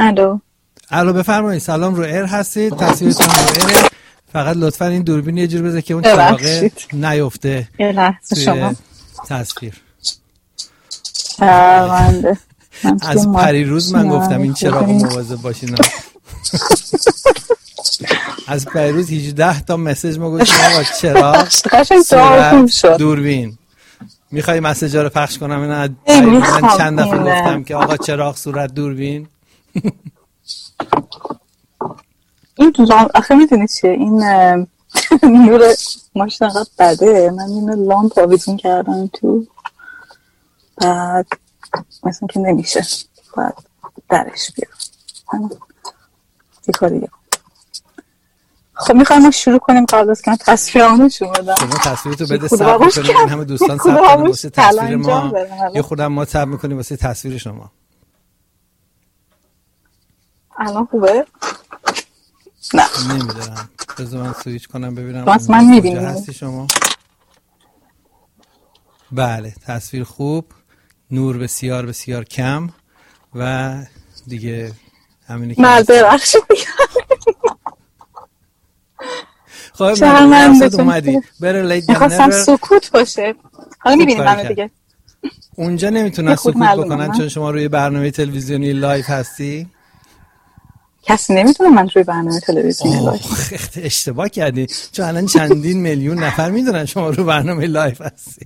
الو بفرمایید. سلام، رو ایر هستید، تصویرتون رو ایر. فقط لطفا این دوربین یه جور بذار که اون چراغ نیفته توی تصویر. از پریروز من گفتم این چراغ مواظب باشین. از پریروز 18 تا مسیج ما گفتیم آقا چراغ صورت دوربین. میخوای مسیجا رو پخش کنم؟ من چند دفعه گفتم که آقا چراغ صورت دوربین. این آخه میدونی چیه این نور ماشین قد بده. من این لامپ آویزون کردم تو، بعد مثلا که نمیشه، باید درش بیارم یه کاریه. خب میخوایم ما شروع کنیم قبل از که من تصویرامو شما بدم. شما تصویرتو بده ثبت کنیم، این همه دوستان ثبت کنیم واسه تصویر ما، یه خودم ما ثبت میکنیم واسه تصویر شما. الان خوبه؟ نه نمیدونم، بذار من سویچ کنم ببینم. بس من میبینم هستی شما. بله تصویر خوب، نور بسیار بسیار کم و دیگه همینه که ببخشید. خب من اومدی بره لید می‌خواستم سکوت باشه. حالا می‌بینیم همه دیگه. اونجا نمیتونن سکوت بکنن چون شما روی برنامه تلویزیونی لایو هستی. کسی نمیتونه من روی برنامه تلویزیونی لایو. اشتباه کردی، چون الان چندین میلیون نفر میدونن شما روی برنامه لایو هستی.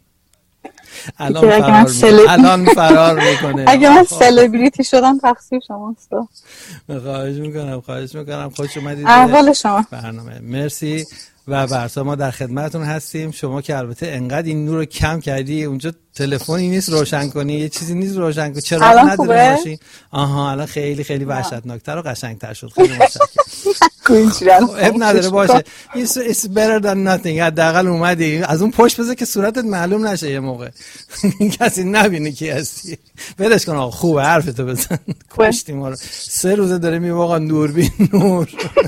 الان فرار میکنه. اگه من سلبریتی شدم تقصیر شماست. خواهش میکنم خوش اومدید احوال شما برنامه. مرسی و برسا ما در خدمتتون هستیم. شما که البته انقدر این نور رو کم کردی، اونجا تلفنی نیست روشن کنی، یه چیزی نیست روشن کنی، چرا نداره ماشین؟ آها الان خیلی خیلی وحشتناکتر و قشنگتر شد. خیلی متشکرم. اب نداره باشه. It's better than nothing. حداقل اومدی از اون پشت بذار که صورتت معلوم نشه یه موقع. کسی نبینه کی هستی. ولش کن آقا، خوبه حرفتو بزن. کشتی ما رو 3 روزه داره میگه دوربین نور.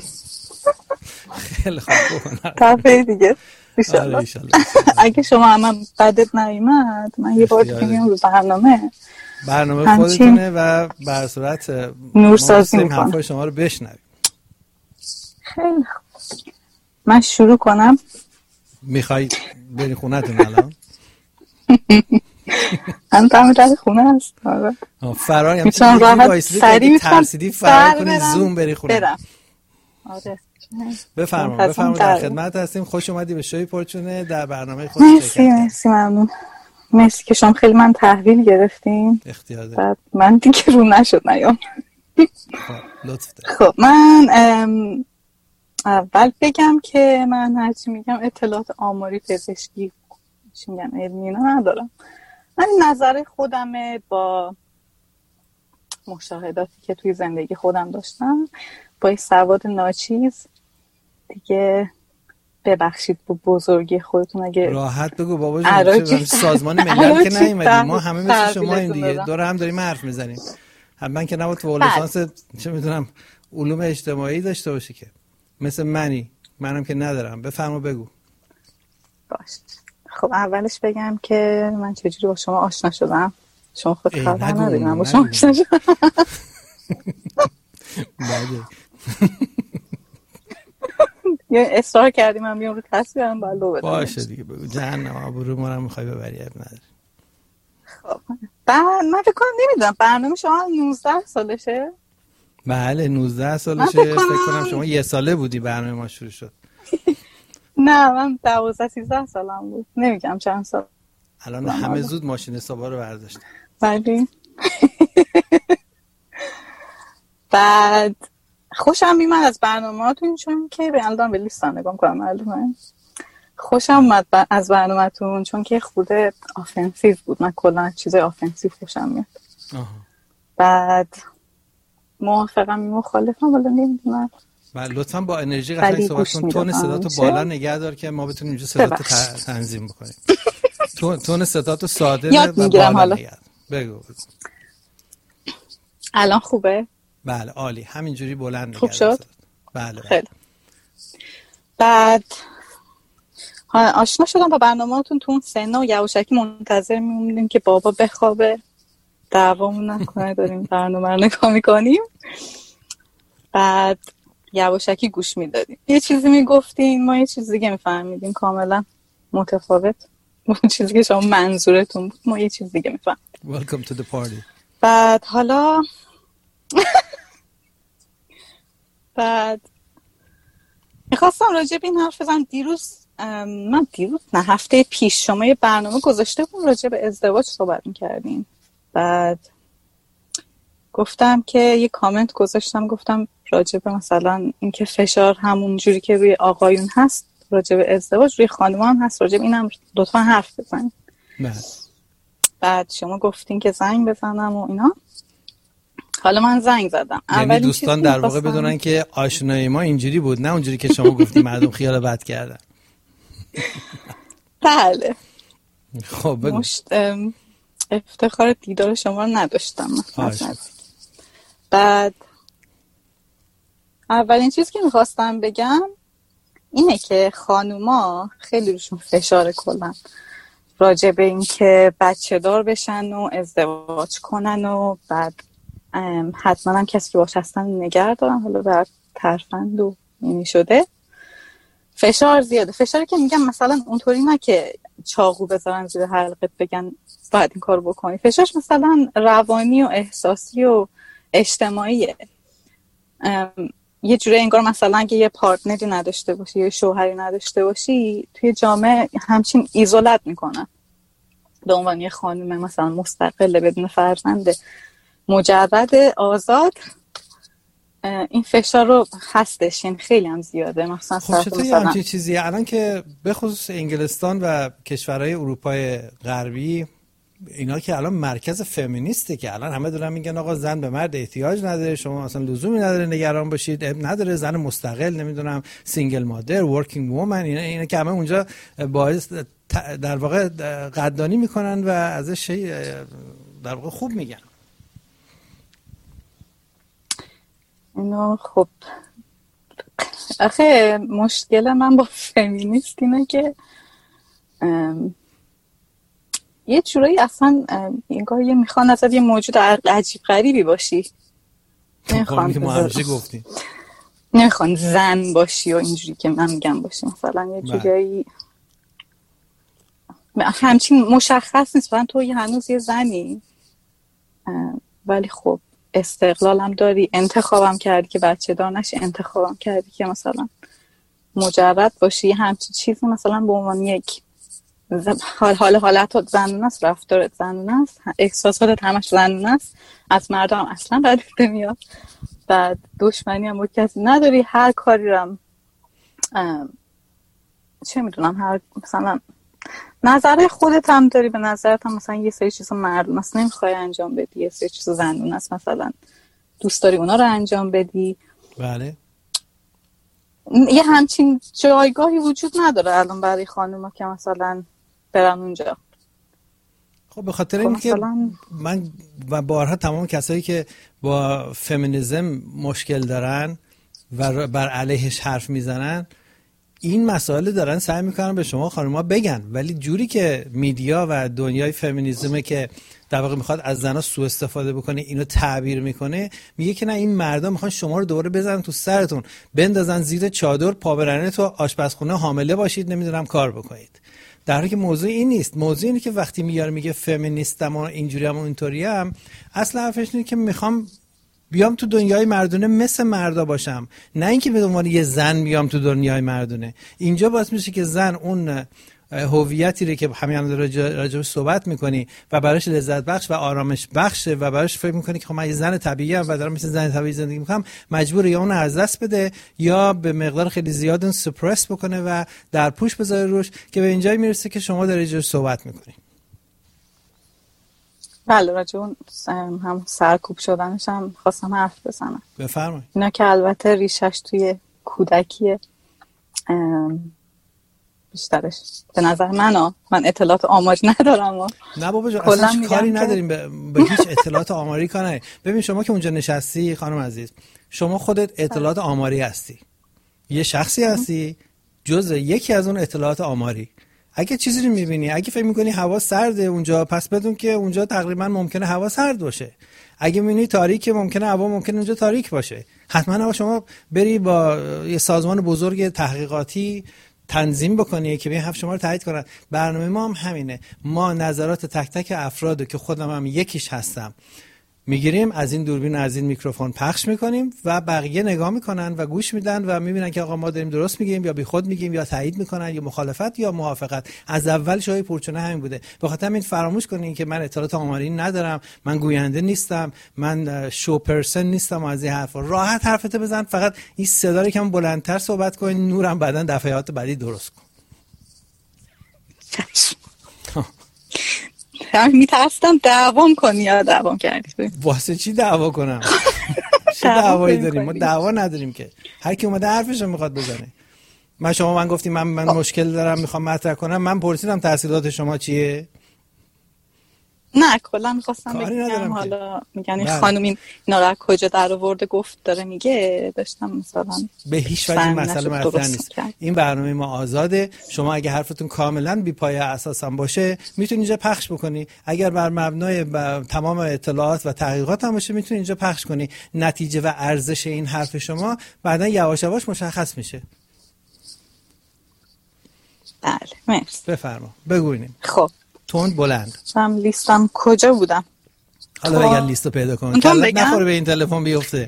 خیلی خوب. تفریح دیگه ان شاء الله. اگه شما هم بدت نیومد من یه بار دیگه میام رو برنامه خودتونه و بر صورت نورسازی میکنم، حرفای شما رو بشنویم. خیلی خوب من شروع کنم. میخوای بری خونه‌تون الان؟ من در خونه هست. فرار یعنی میتونم راحت سریع ترسیدی فرار کنی زوم بری خونه. آره بفرمایید در خدمت هستیم. خوش اومدی به شوی پرچونه در برنامه خودت. مرسی ممنون. مرسی که شما خیلی من تحویل گرفتین. اختیار داری. بعد من دیگه رو نشد نیام. لطف داری. خب من اول بگم که من هرچی میگم اطلاعات آماری پزشکی چی میگن علمی ندارم. من نظر خودمه با مشاهداتی که توی زندگی خودم داشتم با سواد ناچیز دیگه. ببخشید با بزرگی خودتون اگه راحت بگو بابا جون. سازمان ملل که نیومدیم ما همه مثل شما این دیگه دور هم داریم حرف میزنیم. من که نباید تو لیسانس چه میدونم علوم اجتماعی داشته باشی که مثل منم که ندارم. بفرما بگو. باش. خب اولش بگم که من چجوری با شما آشنا شدم. شما خود خبر ندارید من با شما آشنا شدم. یه اصرار کردیم من بیام رو تصویرم باید لو بدم. باشه دیگه بگو. جهنم آبرو ما رو میخوای ببری اب نداری. خب من فکر کنم نمیدونم برنامه شما 19 سالشه؟ بله 19 سالشه. فکر کنم شما 1 ساله بودی برنامه ما شروع شد. نه من 12-13 سالم بود. نمیگم چند سال. الان همه زود ماشین حسابا رو برداشتن. بله. بعد خوشم میاد از برنامه‌تون چون که الان به لیستم نگاه کنم معلومه. خوشم اومد از برنامه‌تون چون که خورده آفنسیو بود. من کلا چیزای آفنسیو خوشم میاد. بعد موافقم مخالفم ولی نمیدونم. بله لطفاً با انرژی قشنگ صحبت کن. تون صداتو بالا نگه دار که ما بتونیم اینجا صداتو تنظیم بکنیم. تون صداتو ساده و بالا نگه دار. بگو. الان خوبه؟ بله عالی. همینجوری بلند نگه. خوب شد؟ بله. خیلی. بعد آشنا شدم با برنامه‌تون تو اون سن و یواشکی منتظر میمونیم که بابا بخوابه دعوامون نکنه داریم برنامه رو نگاه میکنیم. بعد یواشکی گوش میدادیم، یه چیزی میگفتین ما یه چیز دیگه میفهمیدیم کاملا متفاوت. اون چیزی که شما منظورتون بود ما یه چیز دیگه میفهمیدیم. Welcome to the party. حالا بعد میخواستم راجع به این حرف بزنم. هفته پیش شما یه برنامه گذاشته بود راجع به ازدواج صحبت میکردیم. بعد گفتم که یه کامنت گذاشتم، گفتم راجع به مثلا اینکه فشار همون جوری که روی آقایون هست راجع به ازدواج روی خانم‌ها هم هست، راجع به اینم لطفا حرف بزنید. بعد شما گفتین که زنگ بزنم و اینا. حالا من زنگ زدم. یعنی دوستان در واقع بدونن که آشنایی ما اینجوری بود، نه اونجوری که شما گفتین مردم خیال بد کردن. بله. خب بگو. افتخار دیدار شما رو نداشتم. بعد اولین چیز که میخواستم بگم اینه که خانوما خیلی روشون فشار کلن راجع به این که بچه دار بشن و ازدواج کنن و بعد حتما هم کسی که باش هستن نگه دارن. حالا بر ترفند و اینی شده فشار زیاده. فشاری که میگم مثلا اونطوری نه که چاقو بذارن زیر حلقت بگن باید این کار بکنی. فشارش مثلا روانی و احساسی و اجتماعیه. یه جوری انگار مثلا اگه یه پارتنری نداشته باشی یا شوهری نداشته باشی توی جامعه همچین ایزولت میکنن. به عنوان یه خانم مثلا مستقل بدون فرزند مجرد آزاد این فشار رو هستش، این خیلی هم زیاده. مثلا خب چطوری همچین چیزیه الان که به خصوص انگلستان و کشورهای اروپای غربی اینا که الان مرکز فمینیسته که الان همه دارن میگن آقا زن به مرد احتیاج نداره، شما مثلا لزومی نداره نگران باشید، نداره زن مستقل نمیدونم سینگل مادر ورکینگ وومن اینا که همه اونجا باعث در واقع قدردانی میکنن و ازش در واقع خوب میگن. اینو خب آخه مشکل من با فمینیست اینه که یه جورایی اصلا انگار یه میخوان ازت یه موجود عجیب غریبی باشی، نمیخوان زن باشی و اینجوری که من میگم باشی. مثلا یه جورایی همچین مشخص نیست تو هنوز یه زنی ولی خب استقلالم داری، انتخابم کردی که بچه دار نشی، انتخابم کردی که مثلا مجرد باشی. همچین چیزی مثلا به عنوان یک حالت زنونه است، رفتارت زنونه است، احساساتت همش زنونه است، از مردم هم اصلا بدت نمیاد، بعد دشمنی هم با کسی نداری، هر کاری رو چه میدونم هر مثلا نظر خودت هم داری، به نظرت هم مثلا یه سری چیزا مردم مثلا نمیخوای انجام بدی، یه سری چیزا زنونه است مثلا دوست داری اونا رو انجام بدی. بله یه همچین جایگاهی وجود نداره الان برای خانوما که مثلا برن اونجا. خب به خاطر این که من و بارها تمام کسایی که با فمینیسم مشکل دارن و بر علیهش حرف میزنن این مسائل دارن سعی میکنن به شما خانوما بگن، ولی جوری که میدیا و دنیای فمینیسمه که در واقع میخواد از زنا سوء استفاده بکنه اینو تعبیر میکنه، میگه که نه این مردم میخوان شما رو دوباره بزنن تو سرتون، بندازن زیر چادر، پابرهنه تو آشپزخونه حامله باشید نمیدونم کار بکنید. در حالی که موضوع این نیست. موضوع اینه که وقتی میگه فمینیستم و اینجوری هم و اینطوری هم، اصلا حرفش اینه که میخوام بیام تو دنیای مردونه مثل مردا باشم، نه اینکه به عنوان یه زن بیام تو دنیای مردونه. اینجا باعث میشه که زن اون هویتی رو که همین راجعش صحبت میکنی و براش لذت بخش و آرامش بخشه و براش فکر میکنی که خب من یه زن طبیعی ام و دارم مثل زن طبیعی زندگی میکنم، مجبوره یا اون رو از دست بده یا به مقدار خیلی زیاد اون سپرس بکنه و در پوش بذاره روش، که به اینجایی میرسه که شما داری راجعش صحبت میکنی. بله راجع اون هم سرکوب شدنش هم خواستم حرف بزنم. بفرمایید. اینا که البته ریشش توی کودکیه بیشترش به نظر من اطلاعات آماری ندارم. نه بابا جان اصلا کاری نداریم به هیچ اطلاعات آماری کار نداریم. ببین شما که اونجا نشستی خانم عزیز، شما خودت اطلاعات آماری هستی، یه شخصی هستی جزء یکی از اون اطلاعات آماری. اگه چیزی رو میبینی، اگه فکر میکنی هوا سرده اونجا، پس بدون که اونجا تقریبا ممکنه هوا سرد باشه. اگه میبینی تاریکه، ممکنه هوا ممکنه اونجا تاریک باشه. حتما شما بری با یه سازمان بزرگ تحقیقاتی تنظیم بکنی که به شما رو تایید کنن. برنامه ما هم همینه. ما نظرات تک تک افرادو که خودم هم یکیش هستم میگیریم، از این دوربین از این میکروفون پخش میکنیم و بقیه نگاه میکنن و گوش میدن و میبینن که آقا ما داریم درست میگیم یا بی خود میگیم یا تایید میکنن یا مخالفت یا موافقت. از اول شای پورچونه همین بوده. بخاطر همین فراموش کنین که من اطلاعات آماری ندارم، من گوینده نیستم، من شو پرسن نیستم. از این حرفا راحت حرفتو بزن، فقط این صدا رو کم بلندتر صحبت کن. نورم بعدن دفعات بعدی درست کن. میترستم دعوام کنی یا دعوام کردی. واسه چی دعوا کنم؟ چه دعوایی داریم؟ ما دعوا نداریم که. هر کی اومده حرفشو میخواد بزنه. من گفتیم من مشکل دارم میخوام مطرح کنم. من پرسیدم تحصیلات شما چیه؟ نه کلا میخواستم بگم حالا میگن این خانم اینا رو کجا در آورده گفت داره میگه، داشتم مثلا به هیچ وجه مسئله مطرح نیست. این برنامه ما آزاده. شما اگه حرفتون کاملا بی پایه اساسا باشه میتونید اینجا پخش بکنی. اگر بر مبنای تمام اطلاعات و تحقیقات هم باشه میتونید اینجا پخش کنی. نتیجه و ارزش این حرف شما بعدا یواش یواش مشخص میشه. بله مرسی. بفرما بگوینیم. خب تند بلند. من لیستم کجا بودم؟ حالا اگر لیستو پیدا کنم کلت نخوره به این تلفن بیفته.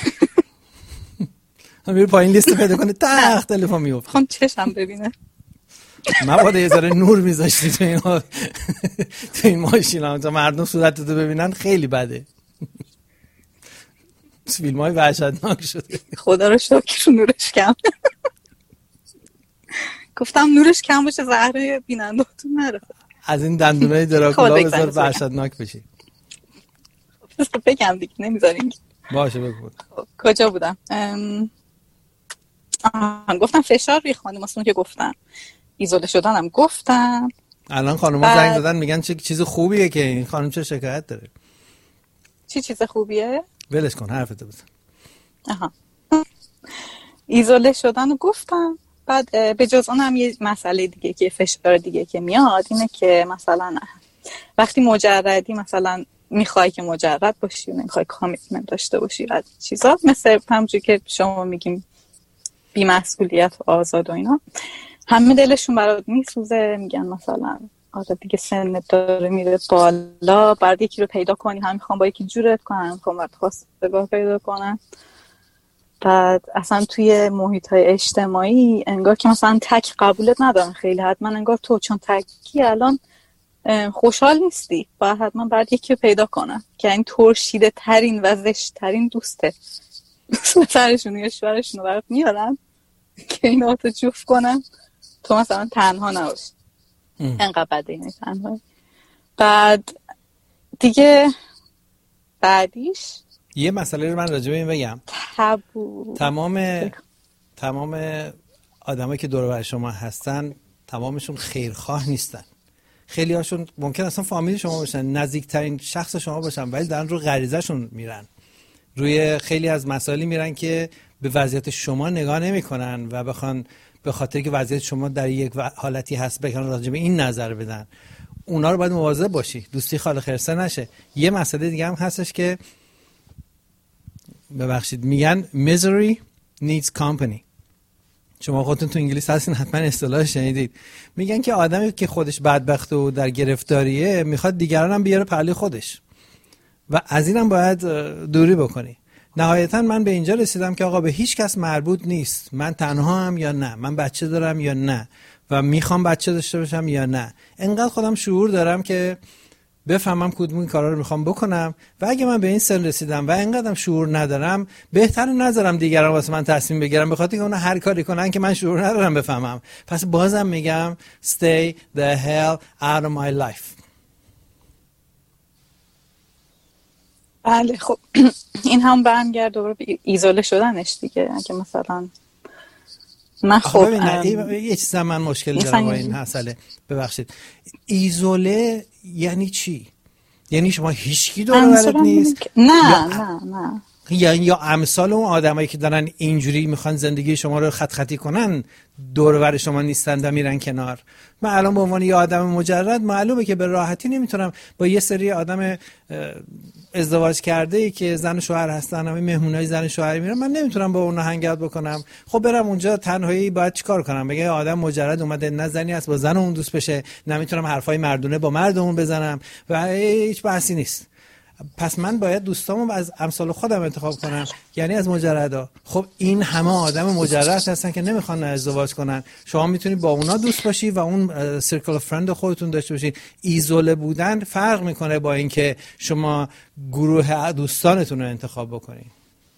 همین پایین لیستو پیدا کنه تخت تلفن میفته. خب چشم ببینه. من باید یه ذره نور میذاشتی تو این ماشینا تا مردم صورتتو ببینن. خیلی بده. فیلمای وحشتناک شده. خدا رو شکر نورش کم. گفتم نورش کم باشه زهره بیننده‌تون نره. از این دندونای دراکولا بذار وحشتناک بشی. بگم دیگه نمیذارین. باشه بگو. کجا بودم؟ گفتم فشار روی خانم‌هاست که گفتم. ایزوله شدنم گفتم. الان خانم‌ها زنگ دادن میگن چه چیز خوبیه که این خانم چه شکایت داره. چی چیز خوبیه؟ ولش کن حرفتو بزن. آها. ایزوله شدنو گفتم. بعد به جز اونم یه مسئله دیگه که فشار دیگه که میاد اینه که مثلا وقتی مجردی مثلا میخوای که مجرد باشی و نمیخوای کامیتمنت داشته باشی از چیزا، مثل همونجوری که شما میگیم بی‌مسئولیت و آزاد و اینا، همه دلشون برات میسوزه. میگن مثلا آره دیگه سنت داره میره بالا، بعد یکی رو پیدا کنی، هم میخوام با یکی جورت کنن، میخوام برات خواستگاه پیدا کنن. بعد اصلا توی محیط‌های اجتماعی انگار که مثلا تک قبولت ندارن خیلی، حتما انگار تو چون تکی الان خوشحال نیستی، باید حتما بعد یکی رو پیدا کنن که این ترشیده ترین و زشت ترین دوسته سرشون یا شوهرشون رو برات میارن که اینا تو جفت کنن، تو مثلا تنها نباشی. انقدر بده اینه تنها. بعد دیگه بعدیش یه مسئله رو من راجع به این بگم. تمام آدمایی که دور و بر شما هستن تمامشون خیرخواه نیستن. خیلی هاشون ممکن اصلا فامیل شما باشن، نزدیکترین شخص شما باشن، ولی دارن رو غریزه‌شون میرن، روی خیلی از مسائلی میرن که به وضعیت شما نگاه نمیکنن و بخوان به خاطر که وضعیت شما در یک حالتی هست بکنن راجع به این نظر بدن. اونا رو باید مواظب باشی دوستی خال خرسه نشه. یه مسئله دیگه هم هستش که ببخشید میگن misery needs company. شما خودتون تو انگلیس هستین حتما اصطلاح شنیدید. میگن که آدمی که خودش بدبخت و در گرفتاریه میخواد دیگران هم بیاره پهلوی خودش و از اینم باید دوری بکنی. نهایتا من به اینجا رسیدم که آقا به هیچ کس مربوط نیست من تنها هم یا نه، من بچه دارم یا نه و میخوام بچه داشته باشم یا نه. انقدر خودم شعور دارم که بفهمم کدوم این کارا رو میخوام بکنم و اگه من به این سن رسیدم و اینقدرم شعور ندارم بهتره نذارم دیگران واسه من تصمیم بگیرن، به خاطر که اونا هر کاری کنن که من شعور ندارم بفهمم. پس بازم میگم stay the hell out of my life. بله خب این هم برمیگرده دوباره به ایزوله شدنش دیگه. اگه مثلا من خب یه چیز من مشکل دارم با این مسئله، ببخشید. ایزوله یعنی چی؟ یعنی شما هیچکی دور و برت نیست؟ نه یا امثال اون آدمایی که دارن اینجوری میخوان زندگی شما رو خط خطی کنن دور و بر شما نیستن و میرن کنار. من الان به عنوان یه آدم مجرد معلومه که به راحتی نمیتونم با یه سری آدم ازدواج کرده ای که زن و شوهر هستن، همین مهمونای زن و شوهری میرن، من نمیتونم با اونها هنگ اوت بکنم. خب برم اونجا تنهایی باید چیکار کنم؟ بگه آدم مجرد اومده، نه زنی است با زن اون دوست بشه، نمیتونم حرفای مردونه با مردمون بزنم و هیچ بحثی نیست. پس من باید دوستامو از امثال خودم انتخاب کنم، یعنی از مجردا. خب این همه آدم مجرد هستن که نمیخوان ازدواج کنن. شما میتونید با اونا دوست باشی و اون سرکل اف فرند خودتون داشته باشین. ایزوله بودن فرق میکنه با اینکه شما گروه دوستانتون رو انتخاب بکنین.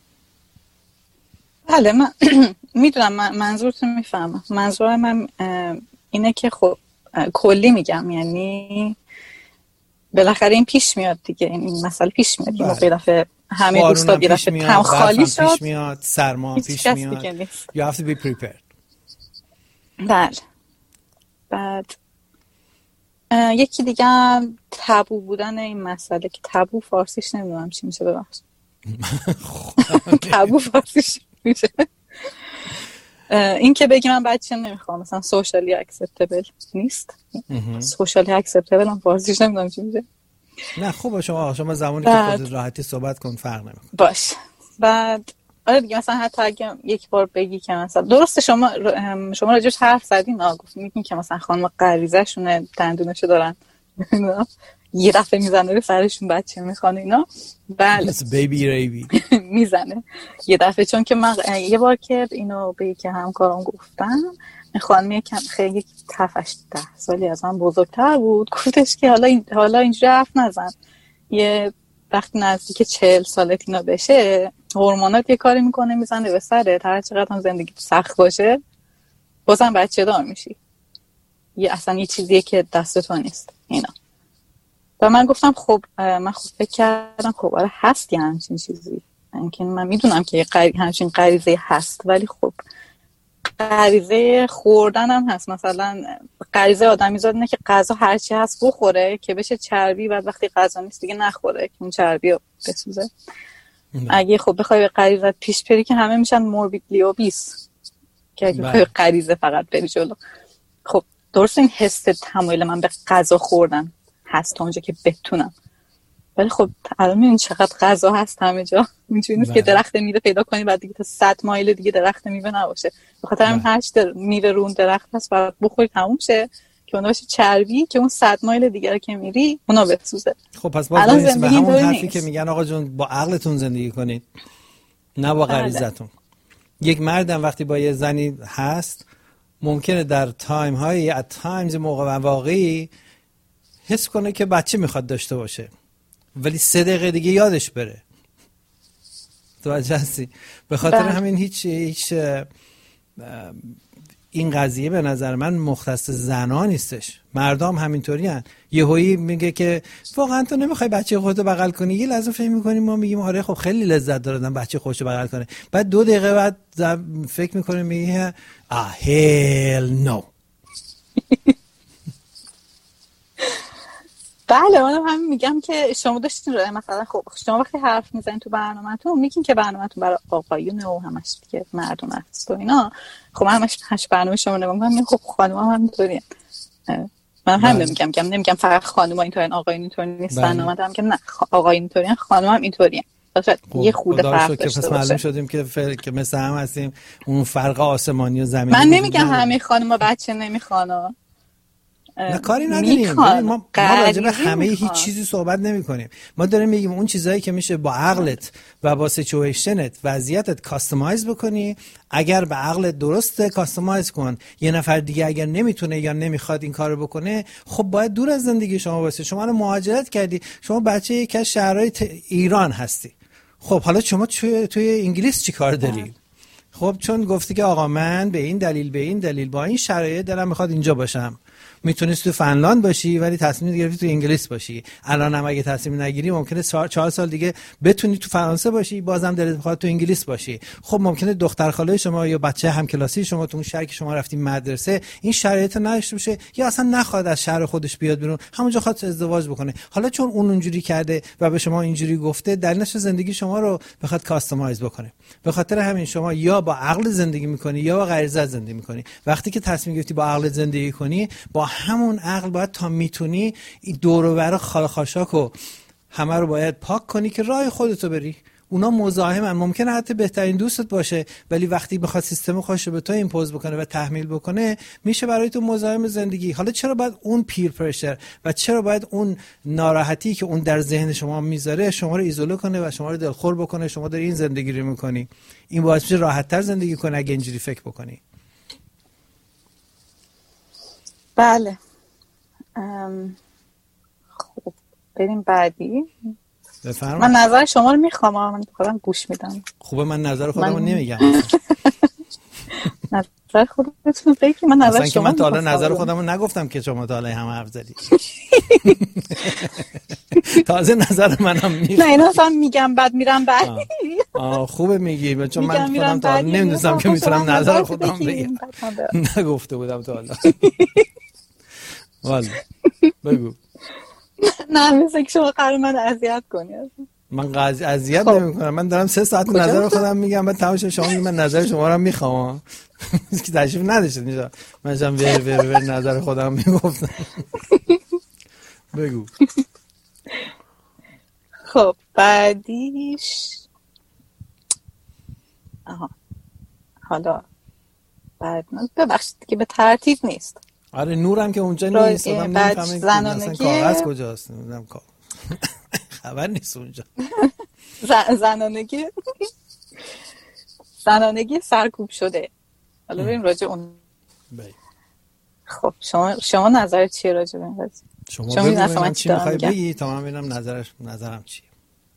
بله من میدونم منظورتون میفهمم. منظور من اینه که خب کلی میگم، یعنی بالاخره این پیش میاد دیگه، این مسئله پیش میاد. این موقع دفعه همه دوستا یه دفعه هم خالی شد، پیش میاد، سرما پیش میاد. You have to be prepared. بله. بعد یکی دیگه تابو بودن این مسئله که تابو فارسیش نمیدونم چی میشه، ببخشید. تابو فارسیش میشه این که بگی من بچه نمیخوام، مثلا سوشالی اکسپتبل نیست. سوشالی اکسپتبل هم فارسیش نمیدونم چی میشه. نه خوبه، شما زمانی که خودت راحتی صحبت کن فرق نمیکنه. باش. بعد آره دیگه، مثلا حتی اگه یک بار بگی که مثلا درسته شما راجعش حرف زدین، گفتین میگین که مثلا خانم غریزه شونه دندونشو دارن یه دفعه میزنه رو سرشون بچه میخوانه اینا. بله بیبی ریبی میزنه یه دفعه. چون که من یه بار که اینو به یکی همکارم گفتم، خانمی خیلی 7-8 سالی از من بزرگتر بود، گفتش که حالا اینجوری حرف نزن، یه وقتی نزدیک 40 سالت اینا بشه هورمونات یه کاری میکنه میزنه به سرت، هر چقدر هم زندگی سخت باشه بازم بچه دار میشی، یه اصلا یه چیزیه که دست تو نیست اینا. و من گفتم خب من خود فکر کردم خب آره هست یه همچین چیزی، اینکه من میدونم که همچین غریزه هست، ولی خب غریزه خوردن هم هست. مثلا غریزه آدمیزاد اینه که غذا هرچی هست بخوره که بشه چربی، بعد وقتی غذا نیست دیگه نخوره که اون چربی رو بسوزه. اگه خب بخوای به غریزت پیش بری که همه میشن موربیدلی اوبیس، که اگه بخوای غریزه فقط بری جلو. خب درست این حس تمایل من به غذا خوردن هست تا اونجا که بتونم، ولی خب الان میبینی چقدر غذا هست همه جا، اینجوری نیست که درخت میوه پیدا کنی بعد دیگه تا 100 مایل دیگه درخت میوه نباشه. به خاطر همین هر چی میوه رو اون درخت هست بعد بخوری تموم شه که اون باشه چربی که اون 100 مایل دیگه رو که میری اونا بسوزه. خب پس باز به همون حرفی که میگن آقا جون با عقلتون زندگی کنید نه با غریزتون. یک مردم وقتی با یه زنی هست ممکنه در تایم های ات تایمز موقع واقعی حس کنه که بچه میخواد داشته باشه، ولی 3 دقیقه دیگه یادش بره. توجه هستی؟ به خاطر همین هیچ این قضیه به نظر من مختص زنا نیستش، مردم همینطوری هن. یهویی میگه که واقعا تو نمیخوای بچه خودتو بغل کنی، یه لحظه فکر میکنیم ما میگیم آره خب خیلی لذت داره بچه خودشو بغل کنه، بعد 2 دقیقه بعد فکر میکنیم میگه هیل نو. بله منم همین میگم که شما داشتین رو مثلا خب شما وقتی حرف میزنین تو برنامه‌تون میگین که برنامه‌تون برای آقایون و همش دیگه مردم هست و اینا. خب من همش برنامه شما نگاه می‌کنم خب خانم‌ها هم اینطوریه. من هم نمیگم فقط خانم‌ها اینطورین آقایون اینطوری نیستن، اومدم که نه آقایون اینطورین خانم‌ها هم اینطورین. شاید یه خورده فرق داشته باشه. معلوم شدیم که مثل هم هستیم، اون فرق آسمانی و زمینی. من نمیگم همه خانم‌ها بچه نمیخوانن، نه کاری نداریم، ما راجع به همه هیچ چیزی صحبت نمی کنیم. ما داریم میگیم اون چیزایی که میشه با عقلت و با سیچویشنت وضعیتت کاستماایز بکنی، اگر به عقلت درسته کاستماایز کن. یه نفر دیگه اگر نمیتونه یا نمیخواد این کارو بکنه خب باید دور از زندگی شما باشه. شما الان مهاجرت کردی، شما بچه یکی از شهرهای ایران هستی، خب حالا شما توی انگلیس چی کار داری؟ خب چون گفتی که آقا من به این دلیل با این شرایط دلم میخواد اینجا باشم، میتونستی تو فنلاند باشی ولی تصمیم گرفتی تو انگلیس باشی. الان هم اگه تصمیم نگیری ممکنه 4 سال دیگه بتونی تو فرانسه باشی، بازم دلت بخواد تو انگلیس باشی. خب ممکنه دختر خاله شما یا بچه همکلاسی شما تو اون شهر که شما رفتین مدرسه این شرایط نداشته باشه یا اصلا نخواد از شهر خودش بیاد بیرون، همونجا خواست ازدواج بکنه. حالا چون اون اونجوری کرده و به شما اینجوری گفته، دلیلش زندگی شما رو بخواد کاستماایز بکنه. به خاطر همین شما یا با عقل زندگی میکنی یا با غریزه زندگی میکنی. وقتی که تصمیم گرفتی با عقل زندگی کنی، با همون عقل باید تا میتونی دور و بر خاشاکو همه رو باید پاک کنی که راه خودتو بری. اونا مزاحمن، ممکنه حتی بهترین دوستت باشه، ولی وقتی بخواد سیستم خودش رو به تو ایمپوز بکنه و تحمیل بکنه، میشه برای تو مزاحم زندگی. حالا چرا باید اون پیر پرشر و چرا باید اون ناراحتی که اون در ذهن شما میذاره شما رو ایزوله کنه و شما رو دلخور بکنه؟ شما داری این زندگی رو میکنی، این باعث میشه راحت‌تر زندگی کنی اگه اینجوری فکر بکنی. بله. خب بریم بعدی. بفرمایید. من نظر شما رو میخوام، من خودم گوش میدم. خوبه من نظر خودم رو نمیگم. نظر خودتون بگید. من نظر شما من تا حالا نظر خودم رو نگفتم که شما تا حالا هم حرف زدی. تازه نظر منم میگم. نه اینا اصلا میگم بعد میرم بعد. خوبه میگی، چون من خودم تا حالا نمیدونستم که میتونم نظر خودم بگم. نگفته بودم تا حالا. والا بگو. نه مثل که شما قرار من اذیت کنی. من اذیت نمیکنم، من دارم 3 ساعت نظر خودم میگم، بعد تمام شما میگید من نظر شما رو میخوام. که تشریف نداشتید اینجا، من داشتم ور نظر خودم میگفتم. بگو. خب بعدیش حالا بعد ببخشید که به ترتیب نیست. آره نورم که اونجا نیست، من نمیفهمم زنانگی کاغذ کجاست، نمیدونم خبر نیست اونجا. زنانگی سرکوب شده. حالا بریم راجع اون. خب شما نظرت چیه راجع به این قضیه؟ شما بگید چی میخوای بگی تا من ببینم نظرم چیه.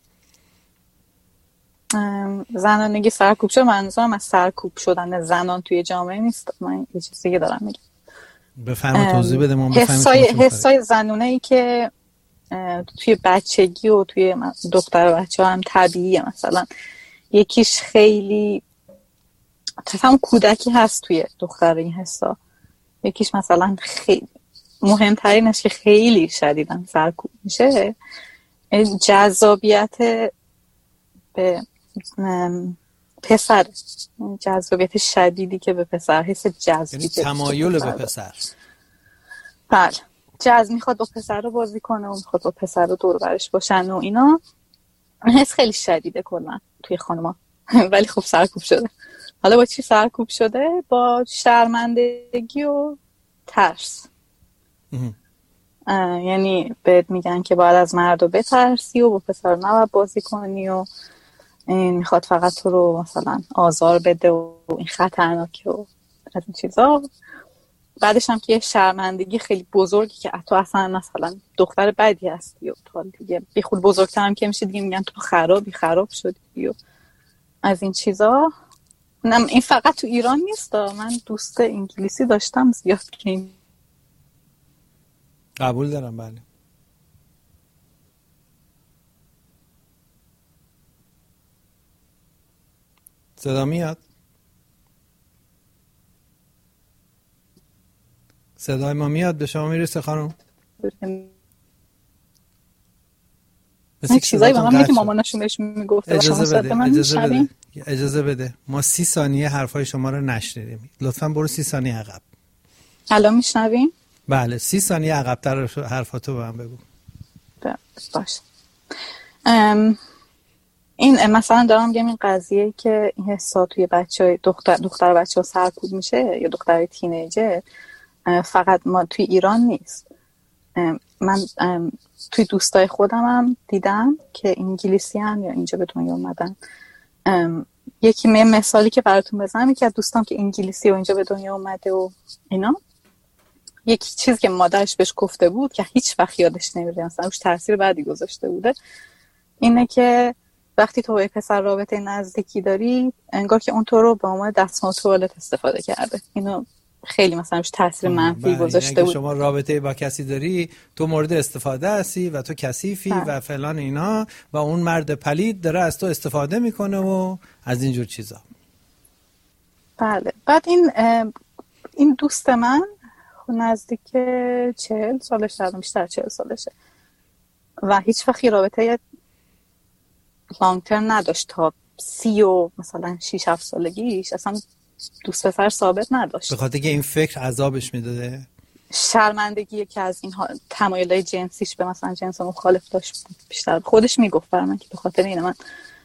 زنانگی سرکوب شده، منظورم از سرکوب شدن زنان توی جامعه نیست، من یه چیز دیگه دارم میگم. بفرما توضیح بده ما بفهمیم. حسای زنونه‌ای که توی بچگی و توی دختر و بچه ها هم طبیعیه. مثلا یکیش خیلی تفهم کودکی هست توی دختر این حسا، یکیش مثلا خیلی مهمترینش که خیلی شدیدن سرکوب میشه جذابیت به پسر، جذابیت شدیدی که به پسر، حس جذبی، تمایل به پسر. بله میخواد با پسر رو بازی کنه و میخواد با پسر رو دور برش باشن و اینا. حس خیلی شدیده کلا توی خانما. ولی خب سرکوب شده. حالا با چی سرکوب شده؟ با شرمندگی و ترس. یعنی بهت میگن که باید از مرد رو بترسی و با پسر نباید بازی کنی و این میخواد فقط تو رو مثلا آزار بده و این خطرناکه و از این چیزا. بعدش هم که یه شرمندگی خیلی بزرگی که تو اصلا مثلا دختر بدی هستی و تو دیگه بی خود بزرگتر هم که میشه دیگه میگن تو خراب شدی و از این چیزا. این فقط تو ایران نیست، من دوست انگلیسی داشتم زیاد که قبول دارم. بله صدا میاد؟ صدای ما میاد؟ به شما میرسه خانم؟ این چیزایی به من میگه مامانشون بهش میگفت. اجازه بده ما 30 ثانیه حرفای شما رو نشنیدیم، لطفاً برو 30 ثانیه عقب. الان میشنوین؟ بله 30 ثانیه عقب‌تر حرفاتو به من بگو. باشه. این مثلا دارم میگم این قضیه که این حسا توی بچهای دختر بچه‌ها سرکوب میشه یا دختر تینیجر، فقط ما توی ایران نیست. من توی دوستای خودم هم دیدم که انگلیسی هن یا اینجا به دنیا اومدن. یکی مثالی که براتون بزنم، یکی از دوستام که انگلیسی و اینجا به دنیا اومده و اینا، یکی چیزی که مادرش بهش گفته بود که هیچ وقت یادش نمیره، مثلا روش تاثیر بعدی گذاشته بوده، اینه که وقتی تو با پسر رابطه نزدیکی داری انگار که اون تو رو به عنوان دستمال توالت استفاده کرده. اینو خیلی مثلا روش تاثیر منفی گذاشته بود. شما رابطه با کسی داری، تو مورد استفاده هستی و تو کثیفی و فلان اینا، و اون مرد پلید داره از تو استفاده میکنه و از اینجور چیزا. بله. بعد این دوست من نزدیک 40 سالش داره، بیشتر 40 سالشه و هیچ وقت رابطه لانگ ترم نداشت تا 30 و مثلا 6-7 سالگیش. اصلا دوست پسر ثابت نداشت، به خاطر که این فکر عذابش میداده. شرمندگی که از این تمایلات جنسیش به مثلا جنس مخالف داشت بیشتر. خودش میگفت برای من که به خاطر اینه من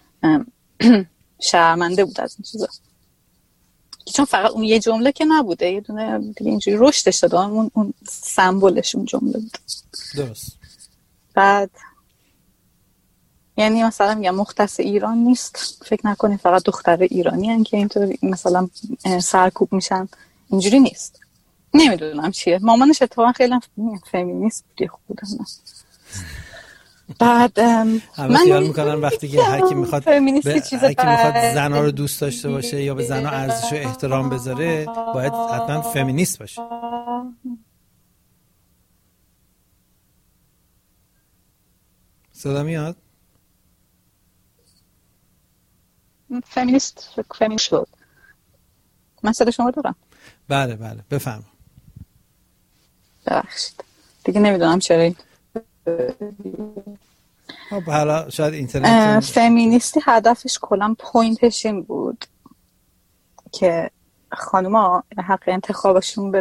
شرمنده بود از این چیزا، چون فقط اون یه جمله که نبوده، یه دونه دیگه اینجوری رشدش داده، اون سمبلش اون جمله بود. درست. بعد یعنی مثلا میگم مختص ایران نیست، فکر نکنید فقط دختر ایرانی هن که اینطوری مثلا سرکوب میشن، اینجوری نیست. نمیدونم چیه، مامانش اتفاقا خیلی فمینیست بودی خودم. بعد من خیال میکنم وقتی که هر کی میخواد زنا رو دوست داشته باشه یا به زنا ارزش و احترام بذاره باید حتما فمینیست باشه. صدا میاد؟ فمینیست شد. من صدا شما دارم؟ بله بفرما. ببخشید دیگه نمیدونم چرا حالا شاید اینترنت فمینیستی هدفش کلا پوینتش این بود که خانوما حق انتخابشون